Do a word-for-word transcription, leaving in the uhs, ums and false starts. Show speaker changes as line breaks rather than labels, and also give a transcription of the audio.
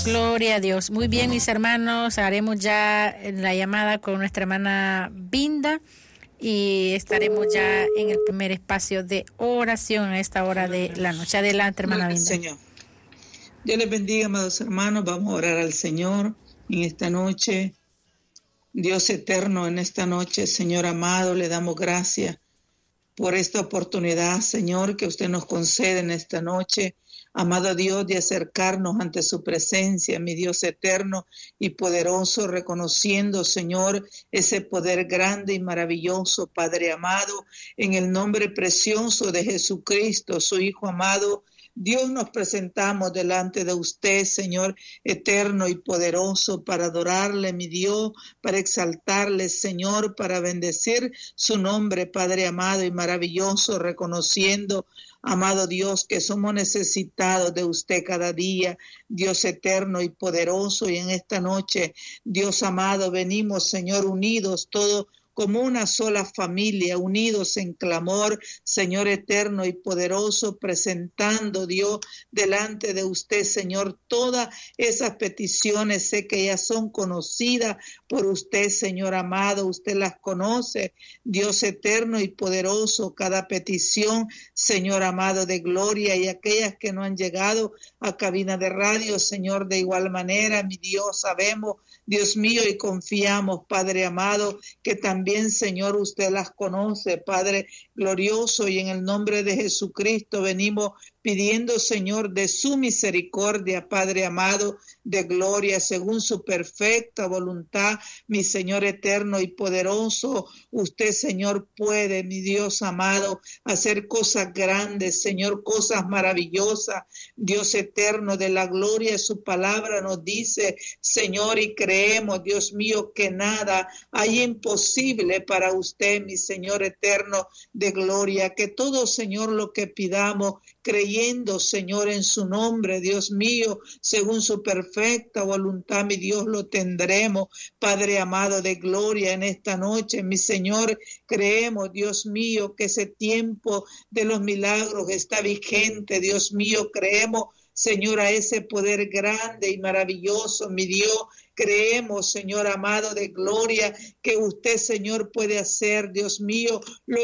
Gloria a Dios. Muy bien, mis hermanos, haremos ya la llamada con nuestra hermana Binda y estaremos ya en el primer espacio de oración a esta hora de la noche. Adelante, hermana Binda.
Señor. Dios les bendiga, amados hermanos. Vamos a orar al Señor en esta noche. Dios eterno, en esta noche, Señor amado, le damos gracias por esta oportunidad, Señor, que usted nos concede en esta noche. Amado Dios, de acercarnos ante su presencia, mi Dios eterno y poderoso, reconociendo, Señor, ese poder grande y maravilloso, Padre amado, en el nombre precioso de Jesucristo, su Hijo amado. Dios, nos presentamos delante de usted, Señor eterno y poderoso, para adorarle, mi Dios, para exaltarle, Señor, para bendecir su nombre, Padre amado y maravilloso, reconociendo, amado Dios, que somos necesitados de usted cada día, Dios eterno y poderoso, y en esta noche, Dios amado, venimos, Señor, unidos todos como una sola familia, unidos en clamor, Señor eterno y poderoso, presentando, Dios, delante de usted, Señor, todas esas peticiones, sé que ya son conocidas por usted, Señor amado, usted las conoce, Dios eterno y poderoso, cada petición, Señor amado, de gloria, y aquellas que no han llegado a cabina de radio, Señor, de igual manera, mi Dios, sabemos, Dios mío, y confiamos, Padre amado, que también, Señor, usted las conoce, Padre glorioso, y en el nombre de Jesucristo venimos pidiendo, Señor, de su misericordia, Padre amado, de gloria, según su perfecta voluntad, mi Señor eterno y poderoso. Usted, Señor, puede, mi Dios amado, hacer cosas grandes, Señor, cosas maravillosas. Dios eterno de la gloria, su palabra nos dice, Señor, y creemos, Dios mío, que nada hay imposible para usted, mi Señor eterno de gloria, que todo, Señor, lo que pidamos, creyendo, Señor, en su nombre, Dios mío, según su perfecta voluntad, mi Dios, lo tendremos, Padre amado de gloria, en esta noche, mi Señor, creemos, Dios mío, que ese tiempo de los milagros está vigente, Dios mío, creemos, Señor, a ese poder grande y maravilloso, mi Dios. Creemos, Señor amado de gloria, que usted, Señor, puede hacer, Dios mío, lo